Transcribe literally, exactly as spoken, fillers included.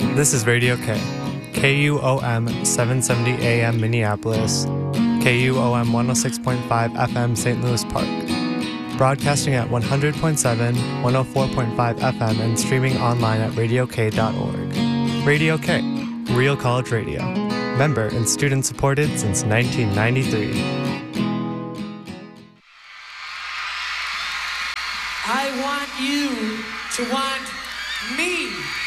This is Radio K, K U O M seven seventy A M Minneapolis, K U O M one oh six point five F M Saint Louis Park. Broadcasting at one hundred point seven, one oh four point five F M and streaming online at radio k dot org. Radio K, Real College Radio. Member and student supported since nineteen ninety-three. I want you to want me.